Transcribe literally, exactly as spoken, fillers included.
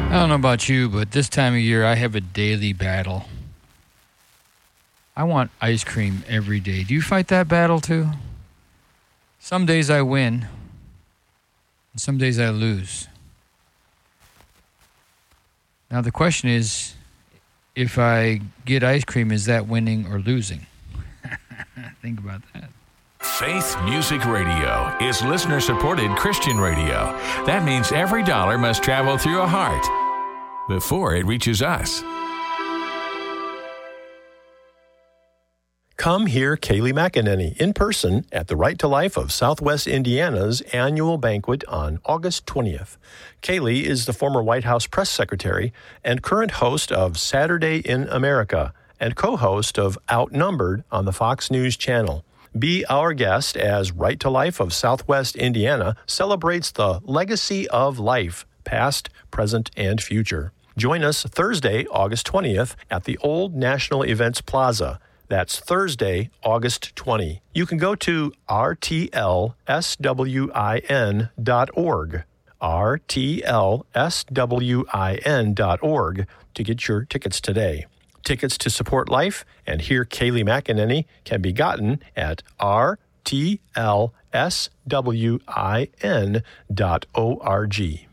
I don't know about you, but this time of year I have a daily battle. I want ice cream every day. Do you fight that battle too? Some days I win, and some days I lose. Now the question is, if I get ice cream, is that winning or losing? Think about that. Faith Music Radio is listener-supported Christian radio. That means every dollar must travel through a heart before it reaches us. Come hear Kaylee McEnany in person at the Right to Life of Southwest Indiana's annual banquet on August twentieth. Kaylee is the former White House press secretary and current host of Saturday in America and co-host of Outnumbered on the Fox News Channel. Be our guest as Right to Life of Southwest Indiana celebrates the legacy of life, past, present, and future. Join us Thursday, August twentieth at the Old National Events Plaza. That's Thursday, August twentieth. You can go to r t l s w i n dot org, r t l s w i n dot org to get your tickets today. Tickets to support life and hear Kaylee McEnany can be gotten at r t l s w i n dot org.